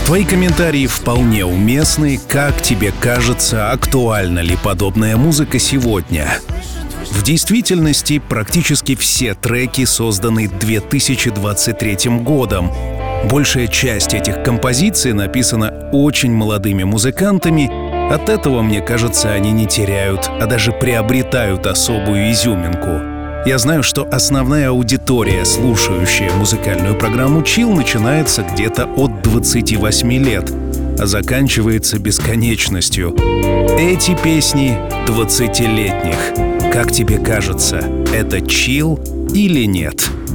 Твои комментарии вполне уместны. Как тебе кажется, актуальна ли подобная музыка сегодня? В действительности, практически все треки созданы 2023 годом. Большая часть этих композиций написана очень молодыми музыкантами. От этого, мне кажется, они не теряют, а даже приобретают особую изюминку. Я знаю, что основная аудитория, слушающая музыкальную программу Chill, начинается где-то от 28 лет, а заканчивается бесконечностью. Эти песни 20-летних. Как тебе кажется, это Chill или нет?